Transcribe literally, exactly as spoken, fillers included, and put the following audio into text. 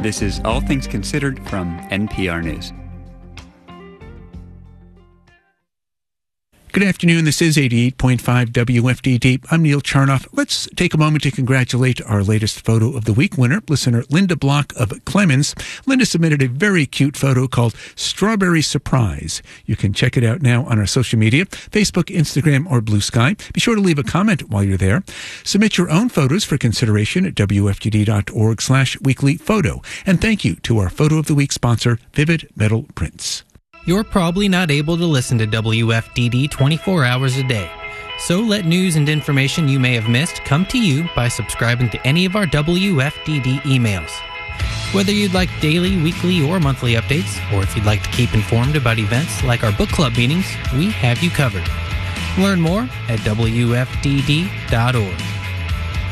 This is All Things Considered from N P R News. Good afternoon. This is eighty-eight point five W F D D. I'm Neil Charnoff. Let's take a moment to congratulate our latest Photo of the Week winner, listener Linda Block of Clemens. Linda submitted a very cute photo called Strawberry Surprise. You can check it out now on our social media, Facebook, Instagram, or Blue Sky. Be sure to leave a comment while you're there. Submit your own photos for consideration at W F D D dot org slash weekly photo. And thank you to our Photo of the Week sponsor, Vivid Metal Prints. You're probably not able to listen to W F D D twenty-four hours a day. So let news and information you may have missed come to you by subscribing to any of our W F D D emails. Whether you'd like daily, weekly, or monthly updates, or if you'd like to keep informed about events like our book club meetings, we have you covered. Learn more at W F D D dot org.